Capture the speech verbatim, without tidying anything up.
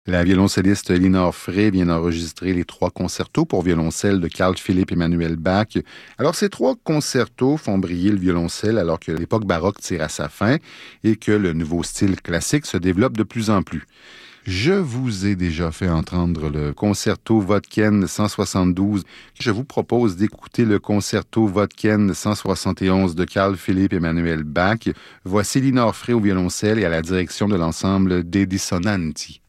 La violoncelliste Elinor Frey vient d'enregistrer les trois concertos pour violoncelle de Carl Philipp Emanuel Bach. Alors, ces trois concertos font briller le violoncelle alors que l'époque baroque tire à sa fin et que le nouveau style classique se développe de plus en plus. Je vous ai déjà fait entendre le concerto Vodken cent soixante-douze. Je vous propose d'écouter le concerto Vodken cent soixante et onze de Carl Philipp Emanuel Bach. Voici Elinor Frey au violoncelle et à la direction de l'ensemble des Dissonanti.